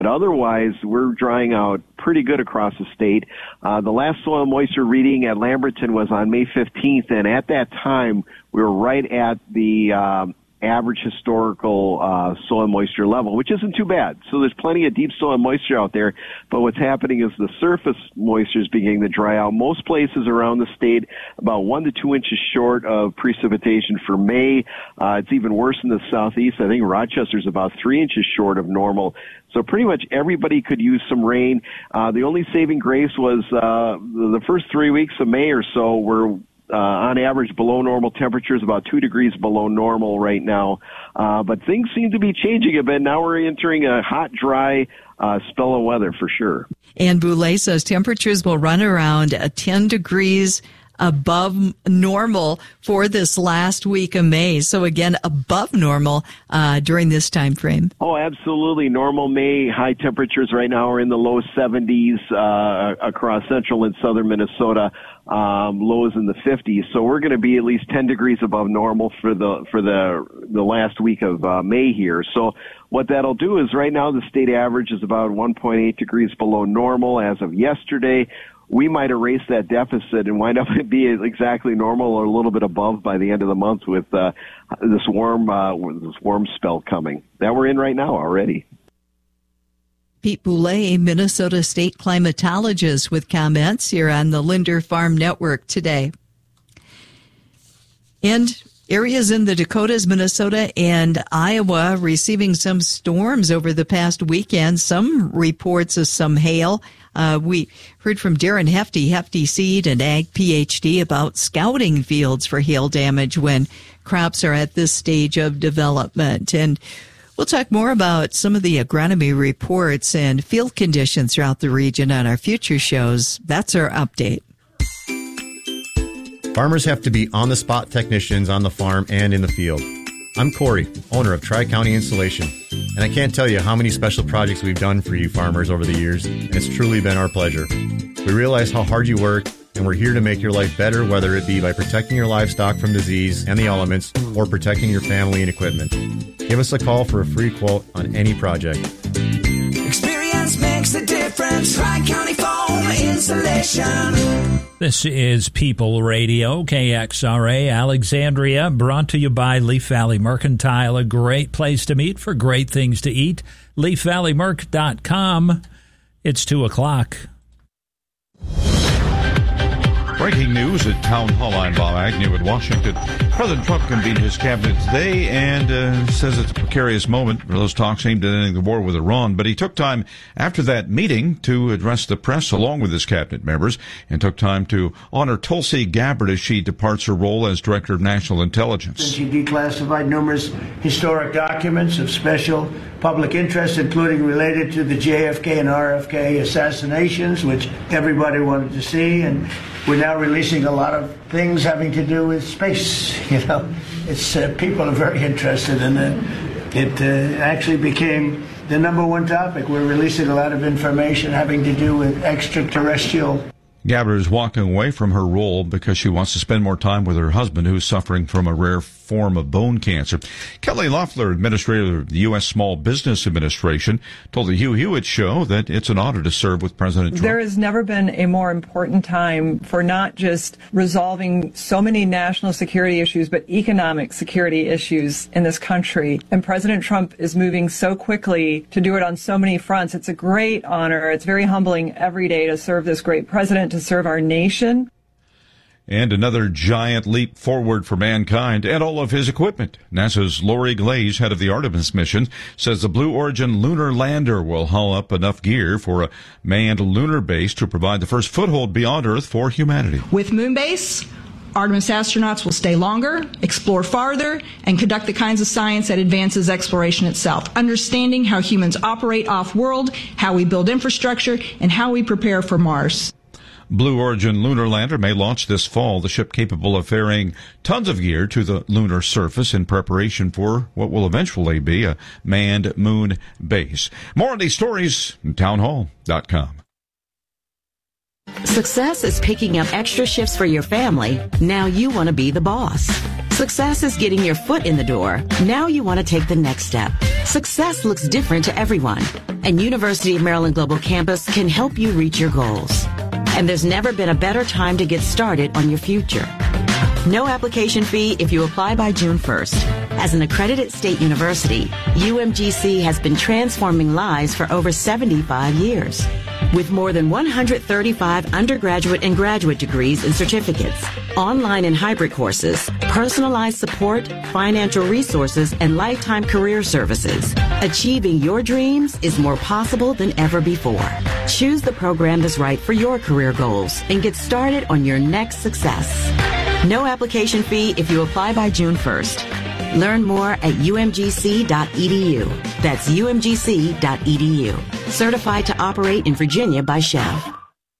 But otherwise, we're drying out pretty good across the state. The last soil moisture reading at Lamberton was on May 15th, and at that time, we were right at the average historical soil moisture level, which isn't too bad. So there's plenty of deep soil moisture out there, but what's happening is the surface moisture is beginning to dry out. Most places around the state about 1 to 2 inches short of precipitation for May. It's even worse in the southeast. I think Rochester's about 3 inches short of normal. So pretty much everybody could use some rain. The only saving grace was the first 3 weeks of May or so were on average below normal temperatures, about 2 degrees below normal right now. But things seem to be changing a bit. Now we're entering a hot, dry spell of weather for sure. And Boulay says temperatures will run around 10 degrees above normal for this last week of May. So again, above normal during this time frame. Oh, absolutely. Normal May high temperatures right now are in the low 70s across central and southern Minnesota. Lows in the 50s. So we're going to be at least 10 degrees above normal for the last week of May here. So what that'll do is right now the state average is about 1.8 degrees below normal as of yesterday. We might erase that deficit and wind up being exactly normal or a little bit above by the end of the month with this warm spell coming that we're in right now already. Pete Boulay, Minnesota State climatologist, with comments here on the Linder Farm Network today. And areas in the Dakotas, Minnesota, and Iowa receiving some storms over the past weekend. Some reports of some hail. We heard from Darren Hefty Seed and Ag PhD about scouting fields for hail damage when crops are at this stage of development. And we'll talk more about some of the agronomy reports and field conditions throughout the region on our future shows. That's our update. Farmers have to be on-the-spot technicians on the farm and in the field. I'm Corey, owner of Tri-County Installation, and I can't tell you how many special projects we've done for you farmers over the years, and it's truly been our pleasure. We realize how hard you work, and we're here to make your life better, whether it be by protecting your livestock from disease and the elements or protecting your family and equipment. Give us a call for a free quote on any project. Experience makes the difference. Tri-County Foam Installation. This is People Radio, KXRA, Alexandria, brought to you by Leaf Valley Mercantile, a great place to meet for great things to eat. LeafValleyMerc.com. It's 2 o'clock. Breaking news at Town Hall. I'm Bob Agnew in Washington. President Trump convened his cabinet today and says it's a precarious moment for those talks aimed at ending the war with Iran. But he took time after that meeting to address the press along with his cabinet members and took time to honor Tulsi Gabbard as she departs her role as Director of National Intelligence. She declassified numerous historic documents of special public interest, including related to the JFK and RFK assassinations, which everybody wanted to see. And we're now releasing a lot of things having to do with space. You know, it's people are very interested in it. It actually became the number one topic. We're releasing a lot of information having to do with extraterrestrial. Gabbard is walking away from her role because she wants to spend more time with her husband, who is suffering from a rare form of bone cancer. Kelly Loeffler, administrator of the U.S. Small Business Administration, told the Hugh Hewitt Show that it's an honor to serve with President Trump. There has never been a more important time for not just resolving so many national security issues, but economic security issues in this country. And President Trump is moving so quickly to do it on so many fronts. It's a great honor. It's very humbling every day to serve this great president, to serve our nation. And another giant leap forward for mankind and all of his equipment. NASA's Lori Glaze, head of the Artemis mission, says the Blue Origin lunar lander will haul up enough gear for a manned lunar base to provide the first foothold beyond Earth for humanity. With Moonbase, Artemis astronauts will stay longer, explore farther, and conduct the kinds of science that advances exploration itself, understanding how humans operate off-world, how we build infrastructure, and how we prepare for Mars. Blue Origin lunar lander may launch this fall, the ship capable of ferrying tons of gear to the lunar surface in preparation for what will eventually be a manned moon base. More on these stories at townhall.com. Success is picking up extra shifts for your family. Now you want to be the boss. Success is getting your foot in the door. Now you want to take the next step. Success looks different to everyone, and University of Maryland Global Campus can help you reach your goals. And there's never been a better time to get started on your future. No application fee if you apply by June 1st. As an accredited state university, UMGC has been transforming lives for over 75 years. With more than 135 undergraduate and graduate degrees and certificates, online and hybrid courses, personalized support, financial resources, and lifetime career services, achieving your dreams is more possible than ever before. Choose the program that's right for your career goals and get started on your next success. No application fee if you apply by June 1st. Learn more at umgc.edu. That's umgc.edu. Certified to operate in Virginia by Chev.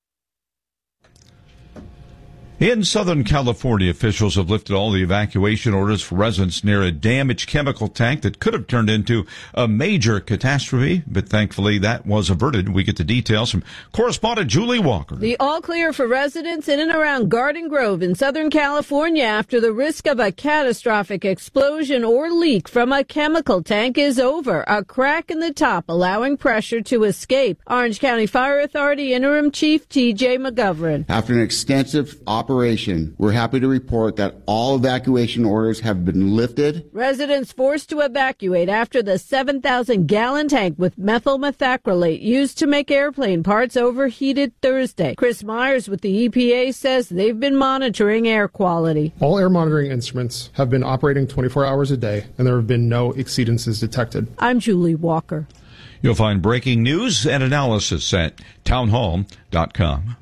In Southern California, officials have lifted all the evacuation orders for residents near a damaged chemical tank that could have turned into a major catastrophe, but thankfully that was averted. We get the details from correspondent Julie Walker. The all clear for residents in and around Garden Grove in Southern California after the risk of a catastrophic explosion or leak from a chemical tank is over. A crack in the top allowing pressure to escape. Orange County Fire Authority Interim Chief T.J. McGovern. After an extensive operation, we're happy to report that all evacuation orders have been lifted. Residents forced to evacuate after the 7,000-gallon tank with methyl methacrylate used to make airplane parts overheated Thursday. Chris Myers with the EPA says they've been monitoring air quality. All air monitoring instruments have been operating 24 hours a day, and there have been no exceedances detected. I'm Julie Walker. You'll find breaking news and analysis at townhall.com.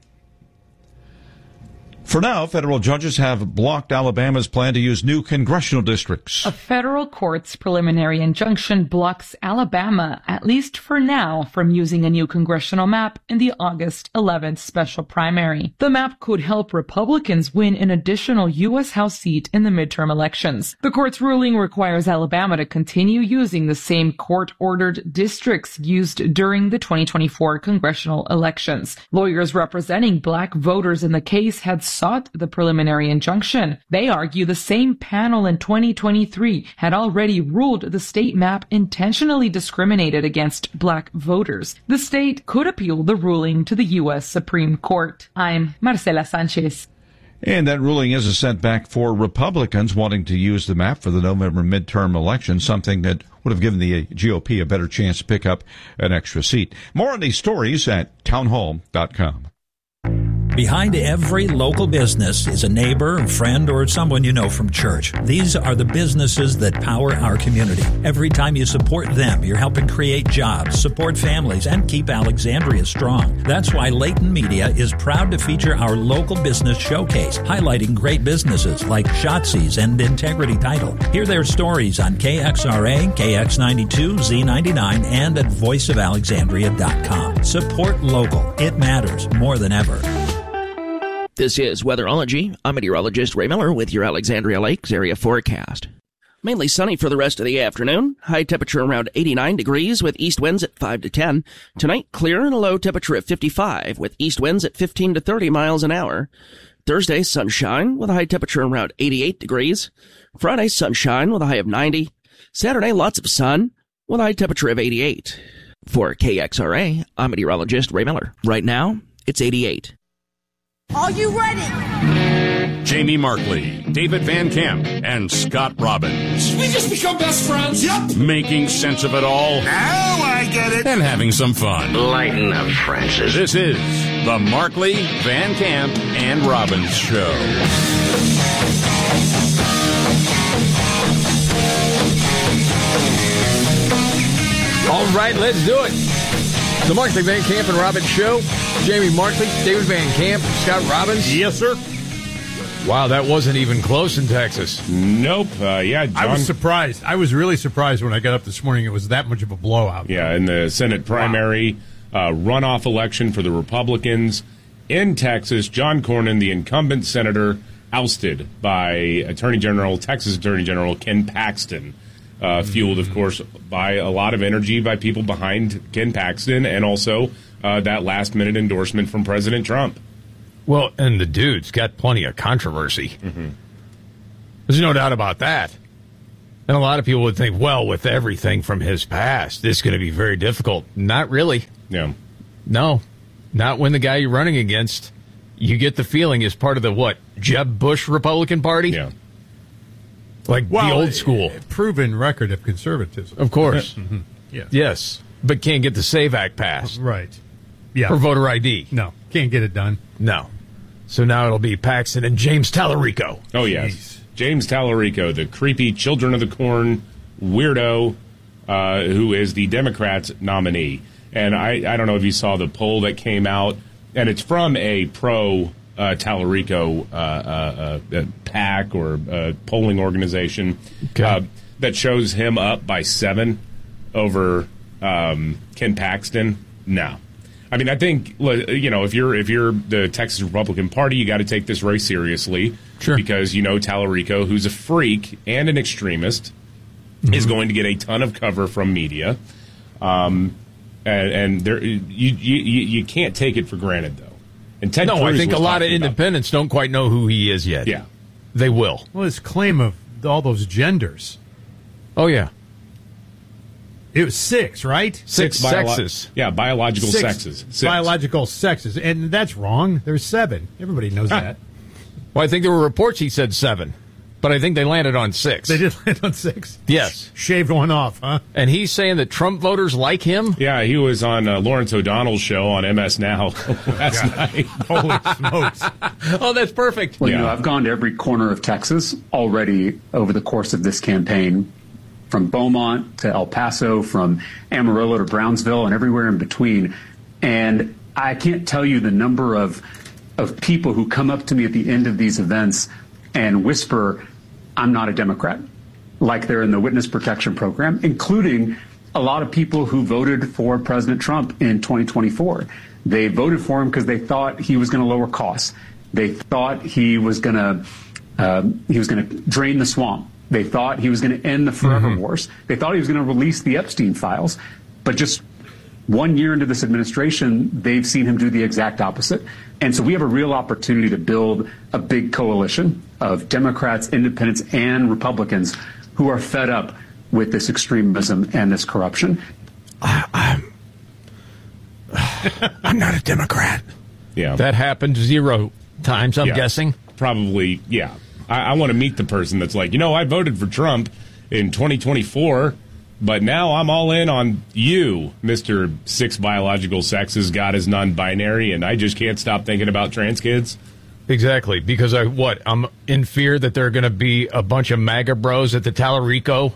For now, federal judges have blocked Alabama's plan to use new congressional districts. A federal court's preliminary injunction blocks Alabama, at least for now, from using a new congressional map in the August 11th special primary. The map could help Republicans win an additional U.S. House seat in the midterm elections. The court's ruling requires Alabama to continue using the same court-ordered districts used during the 2024 congressional elections. Lawyers representing black voters in the case had sought the preliminary injunction. They argue the same panel in 2023 had already ruled the state map intentionally discriminated against black voters. The state could appeal the ruling to the U.S. Supreme Court. I'm Marcela Sanchez. And that ruling is a setback for Republicans wanting to use the map for the November midterm election, something that would have given the GOP a better chance to pick up an extra seat. More on these stories at townhall.com. Behind every local business is a neighbor, a friend, or someone you know from church. These are the businesses that power our community. Every time you support them, you're helping create jobs, support families, and keep Alexandria strong. That's why Leighton Media is proud to feature our local business showcase, highlighting great businesses like Shotzi's and Integrity Title. Hear their stories on KXRA, KX92, Z99, and at voiceofalexandria.com. Support local. It matters more than ever. This is Weatherology. I'm meteorologist Ray Miller with your Alexandria Lakes area forecast. Mainly sunny for the rest of the afternoon. High temperature around 89 degrees with east winds at 5 to 10. Tonight, clear and a low temperature at 55 with east winds at 15 to 30 miles an hour. Thursday, sunshine with a high temperature around 88 degrees. Friday, sunshine with a high of 90. Saturday, lots of sun with a high temperature of 88. For KXRA, I'm meteorologist Ray Miller. Right now, it's 88. Are you ready? Jamie Markley, David Van Camp, and Scott Robbins. We just become best friends. Yep. Making sense of it all. Now I get it. And having some fun. Lighten up, Francis. This is the Markley, Van Camp, and Robbins Show. All right, let's do it. The Markley, Van Camp, and Robbins Show. Jamie Markley, David Van Camp, Scott Robbins. Yes, sir. Wow, that wasn't even close in Texas. Nope. Yeah, John. I was surprised. I was really surprised when I got up this morning. It was that much of a blowout. Yeah, in the Senate primary runoff election for the Republicans in Texas, John Cornyn, the incumbent senator, ousted by Texas Attorney General Ken Paxton. Fueled, of course, by a lot of energy by people behind Ken Paxton and also that last-minute endorsement from President Trump. Well, and the dude's got plenty of controversy. Mm-hmm. There's no doubt about that. And a lot of people would think, well, with everything from his past, this is going to be very difficult. Not really. Yeah. No, not when the guy you're running against, you get the feeling, is part of the, what, Jeb Bush Republican Party? Yeah. Like the old school. Proven record of conservatism. Of course. Mm-hmm. Yeah. Yes, but can't get the SAVE Act passed. Right. Yeah. Or voter ID. No, can't get it done. No. So now it'll be Paxton and James Tallarico. Oh, yes. Jeez. James Tallarico, the creepy Children of the Corn weirdo who is the Democrats' nominee. And I don't know if you saw the poll that came out, and it's from a pro-Tallarico PAC or polling organization that shows him up by 7 over Ken Paxton. No. I mean, I think, you know, if you're the Texas Republican Party, you got to take this race seriously. Sure. Because, you know, Tallarico, who's a freak and an extremist, is going to get a ton of cover from media. And there, you can't take it for granted, though. And Ted Cruz I think a lot of about independents don't quite know who he is yet. Yeah. They will. Well, his claim of all those genders. Oh, yeah. It was 6, right? 6 sexes. Yeah, biological sexes. 6. Biological sexes. And that's wrong. There's 7. Everybody knows that. Well, I think there were reports he said 7, but I think they landed on 6. They did land on 6? Yes. Shaved one off, huh? And he's saying that Trump voters like him? Yeah, he was on Lawrence O'Donnell's show on MS Now last night. Holy smokes. Oh, that's perfect. Well, you know, I've gone to every corner of Texas already over the course of this campaign, from Beaumont to El Paso, from Amarillo to Brownsville, and everywhere in between. And I can't tell you the number of people who come up to me at the end of these events and whisper, I'm not a Democrat, like they're in the witness protection program, including a lot of people who voted for President Trump in 2024. They voted for him because they thought he was going to lower costs. They thought he was going to drain the swamp. They thought he was going to end the forever wars. They thought he was going to release the Epstein files. But just 1 year into this administration, they've seen him do the exact opposite. And so we have a real opportunity to build a big coalition of Democrats, independents, and Republicans who are fed up with this extremism and this corruption. I'm not a Democrat. Yeah. That happened 0 times, I'm guessing. Probably, yeah. I want to meet the person that's like, you know, I voted for Trump in 2024, but now I'm all in on you, Mr. 6 biological sexes, God is non-binary, and I just can't stop thinking about trans kids. Exactly, because I'm in fear that there are going to be a bunch of MAGA bros at the Tallarico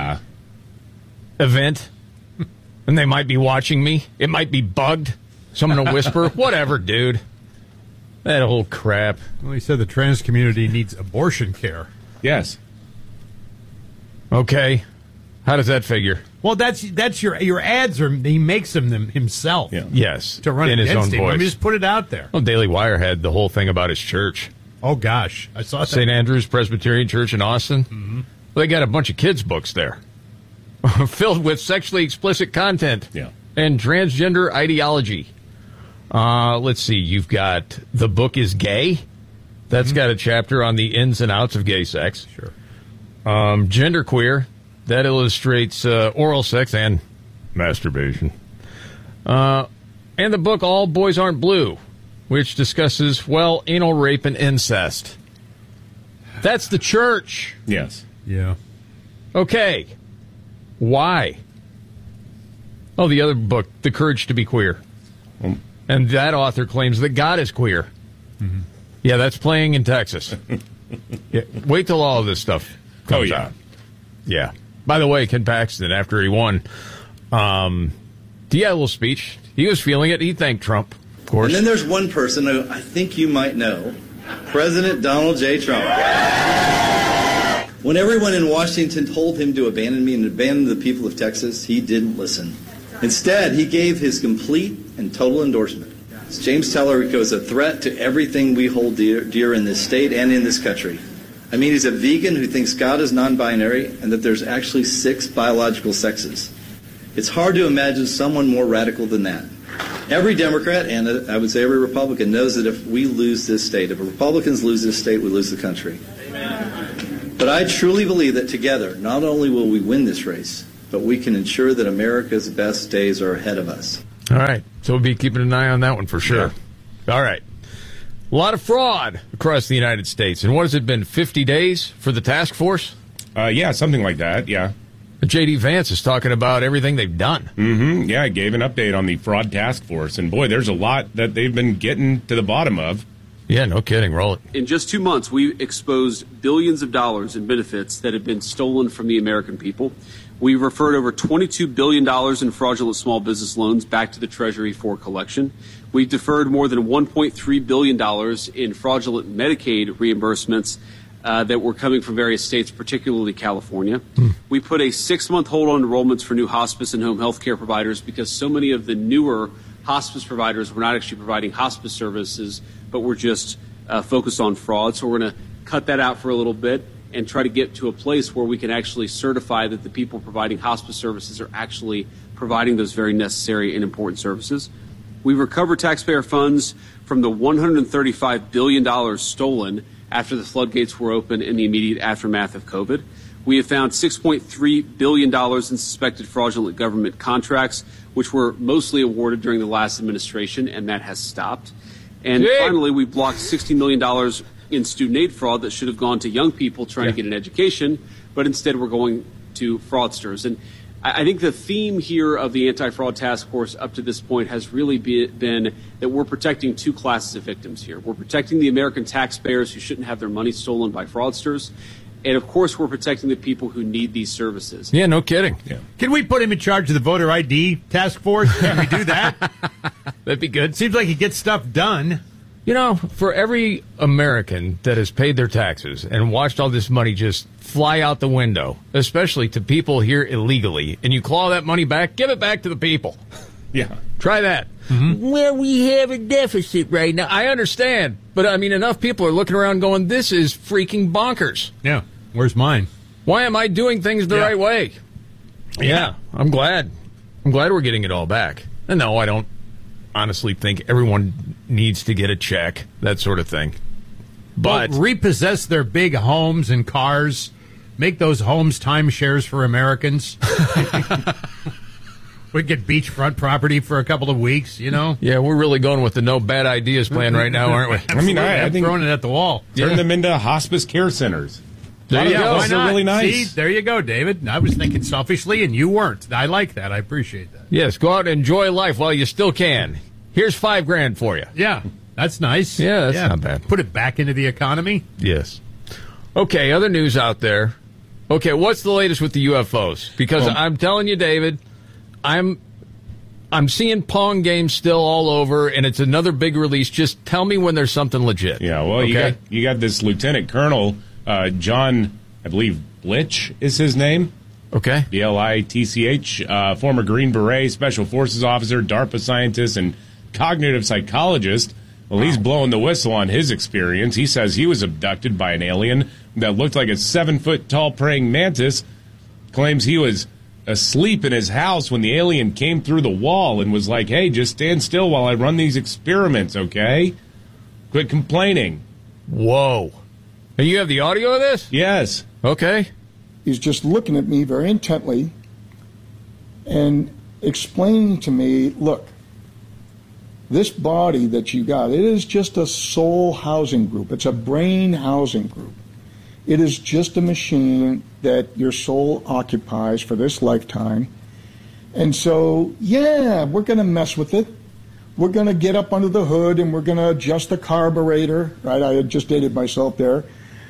event, and they might be watching me. It might be bugged. Someone will whisper, whatever, dude. That whole crap. Well, he said the trans community needs abortion care. Yes. Okay. How does that figure? Well, that's your ads are. He makes them himself. Yeah. Yes. To run in his against own him. voice. Let me just put it out there. Well, Daily Wire had the whole thing about his church. Oh gosh, I saw that. St. Andrew's Presbyterian Church in Austin. Mm-hmm. Well, they got a bunch of kids' books there, filled with sexually explicit content and transgender ideology. Let's see. You've got The Book is Gay. That's got a chapter on the ins and outs of gay sex. Sure. Genderqueer. That illustrates oral sex and masturbation. And the book All Boys Aren't Blue, which discusses, well, anal rape and incest. That's the church. Yes. Yeah. Okay. Why? Oh, the other book, The Courage to be Queer. And that author claims that God is queer. Mm-hmm. Yeah, that's playing in Texas. Wait till all of this stuff comes out. Yeah. By the way, Ken Paxton, after he won, he had a little speech. He was feeling it. He thanked Trump, of course. And then there's one person who I think you might know, President Donald J. Trump. When everyone in Washington told him to abandon me and abandon the people of Texas, he didn't listen. Instead, he gave his complete and total endorsement. James Tallarico is a threat to everything we hold dear in this state and in this country. I mean, he's a vegan who thinks God is non-binary and that there's actually 6 biological sexes. It's hard to imagine someone more radical than that. Every Democrat, and I would say every Republican, knows that if we lose this state, if Republicans lose this state, we lose the country. Amen. But I truly believe that together, not only will we win this race, but we can ensure that America's best days are ahead of us. All right. So we'll be keeping an eye on that one for sure. Yeah. All right. A lot of fraud across the United States. And what has it been, 50 days for the task force? Yeah, something like that, yeah. J.D. Vance is talking about everything they've done. Mm-hmm. Yeah, I gave an update on the fraud task force. And, boy, there's a lot that they've been getting to the bottom of. Yeah, no kidding. Roll it. In just 2 months, we exposed billions of dollars in benefits that have been stolen from the American people. We referred over $22 billion in fraudulent small business loans back to the Treasury for collection. We deferred more than $1.3 billion in fraudulent Medicaid reimbursements that were coming from various states, particularly California. We put a 6-month hold on enrollments for new hospice and home health care providers because so many of the newer hospice providers were not actually providing hospice services, but were just focused on fraud. So we're going to cut that out for a little bit and try to get to a place where we can actually certify that the people providing hospice services are actually providing those very necessary and important services. We recovered taxpayer funds from the $135 billion stolen after the floodgates were open in the immediate aftermath of COVID. We have found $6.3 billion in suspected fraudulent government contracts, which were mostly awarded during the last administration, and that has stopped. And finally, we blocked $60 million in student aid fraud that should have gone to young people trying to get an education, but instead we're going to fraudsters. And I think the theme here of the anti-fraud task force up to this point has really been that we're protecting two classes of victims here. We're protecting the American taxpayers who shouldn't have their money stolen by fraudsters. And, of course, we're protecting the people who need these services. Yeah, no kidding. Yeah. Can we put him in charge of the voter ID task force? Can we do that? That'd be good. Seems like he gets stuff done. You know, for every American that has paid their taxes and watched all this money just fly out the window, especially to people here illegally, and you claw that money back, give it back to the people. Yeah. Try that. Mm-hmm. Well, we have a deficit right now. I understand. But, I mean, enough people are looking around going, this is freaking bonkers. Yeah. Where's mine? Why am I doing things the right way? Yeah. I'm glad. I'm glad we're getting it all back. And no, I don't honestly think everyone needs to get a check, that sort of thing. But repossess their big homes and cars, make those homes timeshares for Americans. We get beachfront property for a couple of weeks, you know? Yeah, we're really going with the no bad ideas plan right now, aren't we? I mean, I think throwing it at the wall. Turn them into hospice care centers. There you go. They're really nice. See, there you go, David. I was thinking selfishly, and you weren't. I like that. I appreciate that. Yes, go out and enjoy life while you still can. Here's $5,000 for you. Yeah, that's nice. Yeah, that's not bad. Put it back into the economy. Yes. Okay, other news out there. Okay, what's the latest with the UFOs? Because I'm telling you, David, I'm seeing Pong games still all over, and it's another big release. Just tell me when there's something legit. Yeah, well, okay? you got this Lieutenant Colonel, John, I believe, Blitch is his name. Okay. B-L-I-T-C-H, former Green Beret, Special Forces officer, DARPA scientist, and cognitive psychologist. Well, he's blowing the whistle on his experience. He says he was abducted by an alien that looked like a 7-foot-tall praying mantis, claims he was asleep in his house when the alien came through the wall and was like, hey, just stand still while I run these experiments, okay? Quit complaining. Whoa. And you have the audio of this? Yes. Okay. He's just looking at me very intently and explaining to me, look, this body that you got, it is just a soul housing group. It's a brain housing group. It is just a machine that your soul occupies for this lifetime. And so, yeah, we're going to mess with it. We're going to get up under the hood and we're going to adjust the carburetor. Right? I had just dated myself there.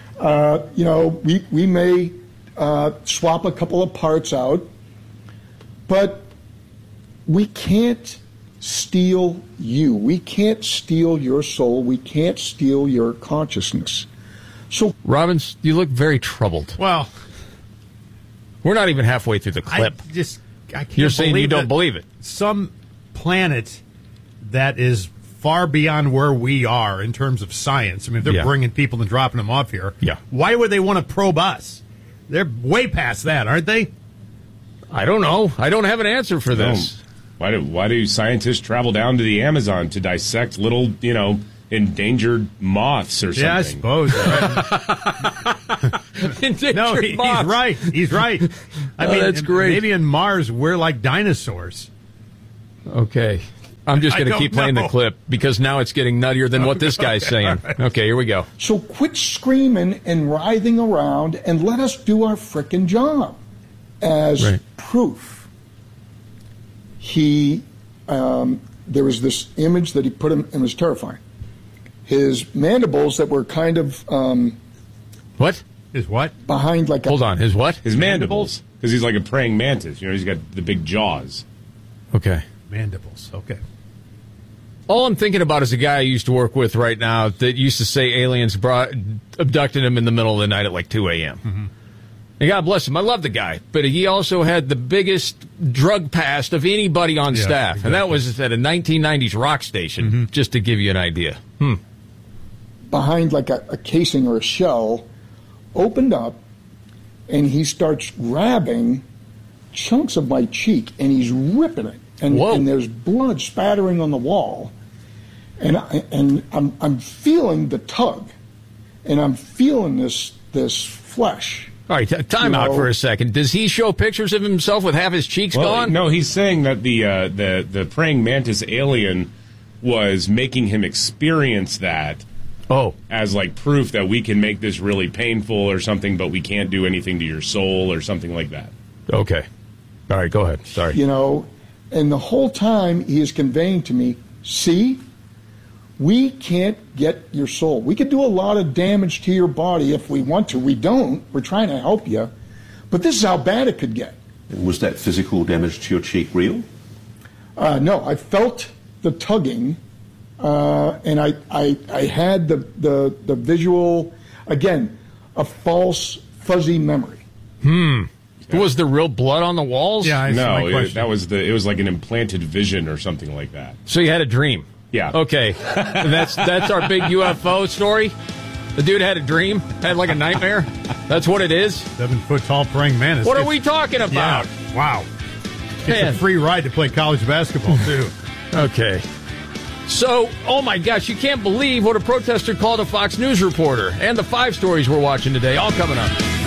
We may swap a couple of parts out, but we can't steal you. We can't steal your soul. We can't steal your consciousness. So, Robbins, you look very troubled. Well, we're not even halfway through the clip. I can't. You're saying you don't believe it. Some planet that is far beyond where we are in terms of science. I mean, they're bringing people and dropping them off here. Yeah. Why would they want to probe us? They're way past that, aren't they? I don't know. I don't have an answer for this. Why do scientists travel down to the Amazon to dissect little, endangered moths or something? Yeah, I suppose. Right? endangered he's moths. right. He's right. I mean, that's great. Maybe in Mars we're like dinosaurs. Okay. I'm just going to I keep don't playing know. the clip because now it's getting nuttier than what this guy's saying. Right. Okay, here we go. So quit screaming and writhing around and let us do our frickin' job. As proof, there was this image that he put him, and it was terrifying. His mandibles that were kind of what? His what? Behind like Hold on, his what? His mandibles. Because he's like a praying mantis. You know, he's got the big jaws. Okay. Mandibles. Okay. All I'm thinking about is a guy I used to work with right now that used to say aliens abducted him in the middle of the night at like 2 a.m. Mm-hmm. And God bless him. I love the guy. But he also had the biggest drug past of anybody on staff. Exactly. And that was at a 1990s rock station, just to give you an idea. Behind like a casing or a shell, opened up, and he starts grabbing chunks of my cheek, and he's ripping it. And there's blood spattering on the wall. And I'm feeling the tug, and I'm feeling this flesh. All right, time out for a second. Does he show pictures of himself with half his cheeks gone? No, he's saying that the praying mantis alien was making him experience that. As like proof that we can make this really painful or something, but we can't do anything to your soul or something like that. Okay. All right, go ahead. Sorry. You know, and the whole time he is conveying to me, see, we can't get your soul. We could do a lot of damage to your body if we want to. We don't. We're trying to help you. But this is how bad it could get. Was that physical damage to your cheek real? No, I felt the tugging, and I had the visual, again, a false, fuzzy memory. Was there real blood on the walls? No, it was like an implanted vision or something like that. So you had a dream? Yeah. Okay. That's our big UFO story? The dude had a dream? Had like a nightmare? That's what it is? 7 foot tall praying mantis. What are we talking about? Yeah. Wow. It's a free ride to play college basketball, too. Okay. So, oh my gosh, you can't believe what a protester called a Fox News reporter and the 5 stories we're watching today, all coming up.